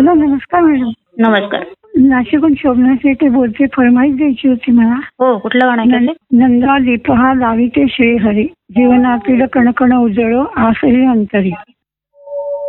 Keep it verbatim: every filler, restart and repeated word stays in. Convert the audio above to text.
Hello, नमस्कार madam. नमस्कार. नाशिकहून शोभना शेटे बोलते. फरमाईश द्यायची होती मला. हो, कुठलं गाणं आहे ते? नंदा दीप हा लाविते श्री हरी, जीवनातील कणकण उजळो आसही अंतरी.